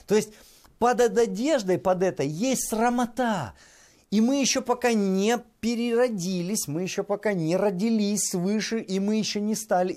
То есть под одеждой, под это есть срамота. И мы еще пока не переродились, мы еще пока не родились свыше, и мы еще не стали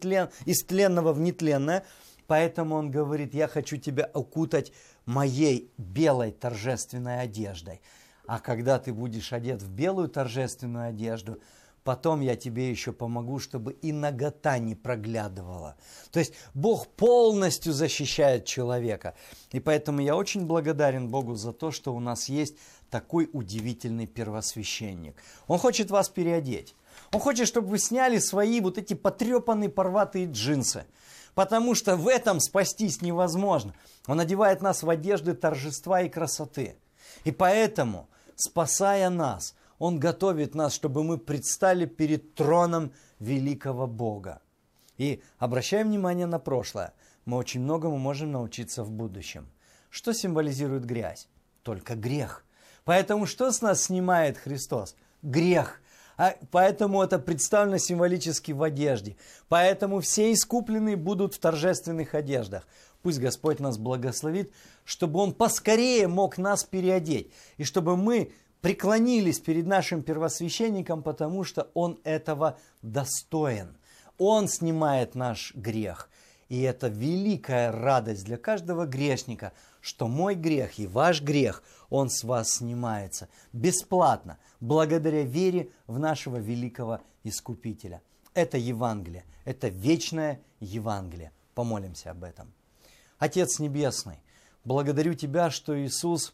из тленного в нетленное. Поэтому он говорит: я хочу тебя окутать моей белой торжественной одеждой. А когда ты будешь одет в белую торжественную одежду, потом я тебе еще помогу, чтобы и нагота не проглядывала. То есть Бог полностью защищает человека. И поэтому я очень благодарен Богу за то, что у нас есть такой удивительный первосвященник. Он хочет вас переодеть. Он хочет, чтобы вы сняли свои вот эти потрепанные порватые джинсы. Потому что в этом спастись невозможно. Он одевает нас в одежды торжества и красоты. И поэтому, спасая нас, Он готовит нас, чтобы мы предстали перед троном великого Бога. И обращаем внимание на прошлое. Мы очень многому можем научиться в будущем. Что символизирует грязь? Только грех. Поэтому что с нас снимает Христос? Грех. Поэтому это представлено символически в одежде. Поэтому все искупленные будут в торжественных одеждах. Пусть Господь нас благословит, чтобы Он поскорее мог нас переодеть. И чтобы мы преклонились перед нашим первосвященником, потому что Он этого достоин. Он снимает наш грех. И это великая радость для каждого грешника, что мой грех и ваш грех, он с вас снимается бесплатно, благодаря вере в нашего великого Искупителя. Это Евангелие, это вечное Евангелие. Помолимся об этом. Отец Небесный, благодарю Тебя, что Иисус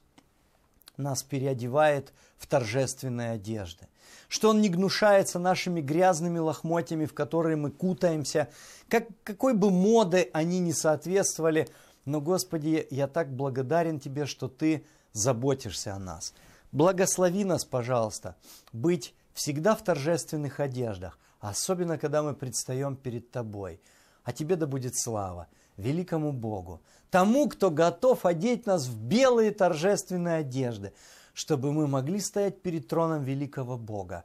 нас переодевает в торжественные одежды, что Он не гнушается нашими грязными лохмотьями, в которые мы кутаемся, какой бы моды они ни соответствовали. Но, Господи, я так благодарен Тебе, что Ты заботишься о нас. Благослови нас, пожалуйста, быть всегда в торжественных одеждах, особенно когда мы предстаем перед Тобой. А Тебе да будет слава, великому Богу, тому, кто готов одеть нас в белые торжественные одежды, чтобы мы могли стоять перед троном великого Бога,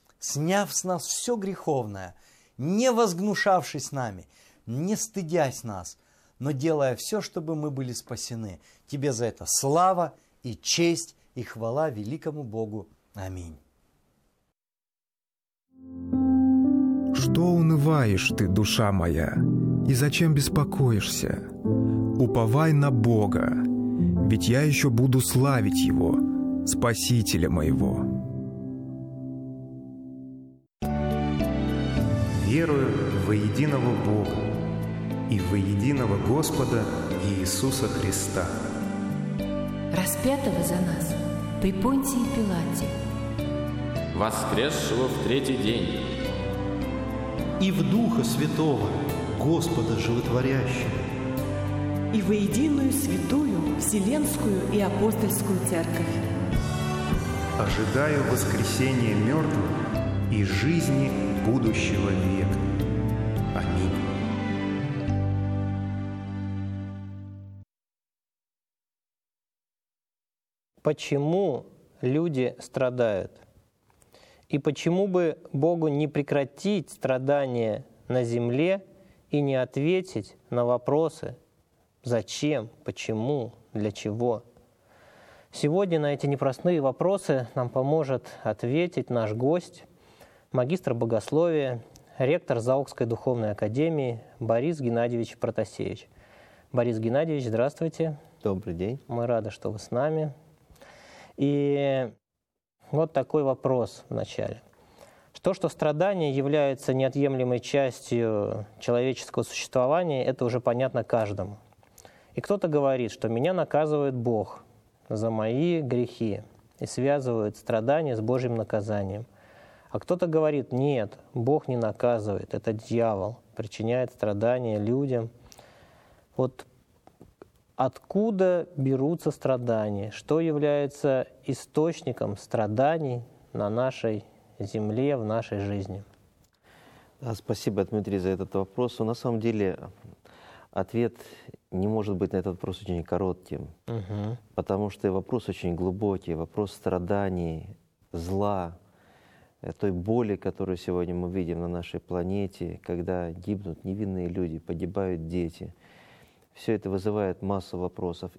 сняв с нас все греховное, не возгнушавшись нами, не стыдясь нас, но делая все, чтобы мы были спасены. Тебе за это слава и честь и хвала великому Богу. Аминь. Что унываешь ты, душа моя, и зачем беспокоишься? Уповай на Бога, ведь я еще буду славить Его, Спасителя моего. Верую во единого Бога и во единого Господа Иисуса Христа, распятого за нас при Понтии Пилате, воскресшего в третий день, и в Духа Святого, Господа Животворящего, и во единую святую Вселенскую и Апостольскую Церковь. ожидаю воскресения мертвых и жизни будущего века. Аминь. Почему люди страдают? И почему бы Богу не прекратить страдания на земле и не ответить на вопросы «Зачем?», «Почему?», «Для чего?». Сегодня на эти непростые вопросы нам поможет ответить наш гость, магистр богословия, ректор Заокской духовной академии Борис Геннадьевич Протасевич. Борис Геннадьевич, здравствуйте. Добрый день. Мы рады, что вы с нами. И вот такой вопрос вначале. Что страдания являются неотъемлемой частью человеческого существования, это уже понятно каждому. И кто-то говорит, что меня наказывает Бог за мои грехи и связывает страдания с Божьим наказанием. А кто-то говорит, нет, Бог не наказывает, это дьявол, причиняет страдания людям. Вот откуда берутся страдания? Что является источником страданий на нашей земле, в нашей жизни? Спасибо, Дмитрий, за этот вопрос. На самом деле ответ не может быть на этот вопрос очень коротким, потому что вопрос очень глубокий, вопрос страданий, зла, той боли, которую сегодня мы видим на нашей планете, когда гибнут невинные люди, погибают дети. Все это вызывает массу вопросов.